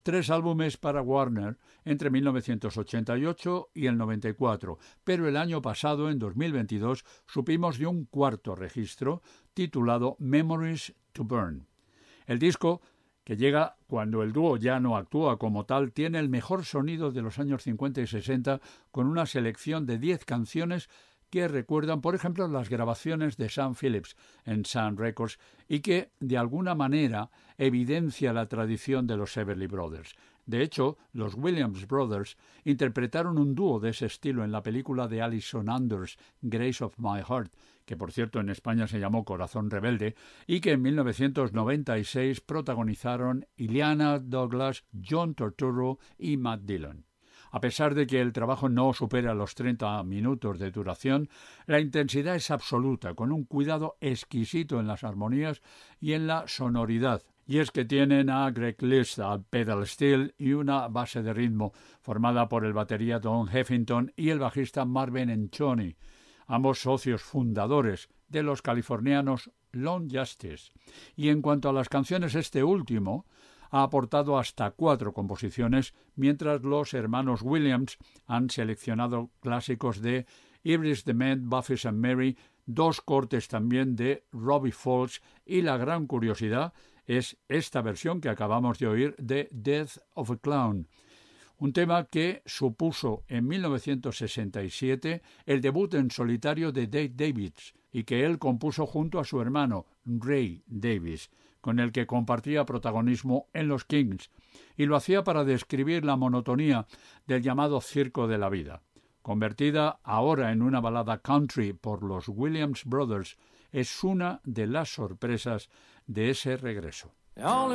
3 álbumes para Warner entre 1988 y el 94, pero el año pasado, en 2022, supimos de un cuarto registro titulado Memories to Burn. El disco, que llega cuando el dúo ya no actúa como tal, tiene el mejor sonido de los años 50 y 60, con una selección de 10 canciones que recuerdan, por ejemplo, las grabaciones de Sam Phillips en Sun Records y que, de alguna manera, evidencia la tradición de los Everly Brothers. De hecho, los Williams Brothers interpretaron un dúo de ese estilo en la película de Alison Anders, Grace of My Heart, que por cierto en España se llamó Corazón Rebelde, y que en 1996 protagonizaron Iliana Douglas, John Turturro y Matt Dillon. A pesar de que el trabajo no supera los 30 minutos de duración, la intensidad es absoluta, con un cuidado exquisito en las armonías y en la sonoridad. Y es que tienen a Greg List al pedal steel y una base de ritmo formada por el batería Don Heffington y el bajista Marvin Enchoni, ambos socios fundadores de los californianos Lone Justice. Y en cuanto a las canciones, este último ha aportado hasta 4 composiciones, mientras los hermanos Williams han seleccionado clásicos de Iris DeMent, Buffy St. Mary, 2 cortes también de Robbie Falls, y la gran curiosidad es esta versión que acabamos de oír de Death of a Clown, un tema que supuso en 1967 el debut en solitario de Dave Davis y que él compuso junto a su hermano Ray Davis, con el que compartía protagonismo en los Kings, y lo hacía para describir la monotonía del llamado circo de la vida. Convertida ahora en una balada country por los Williams Brothers, es una de las sorpresas de ese regreso.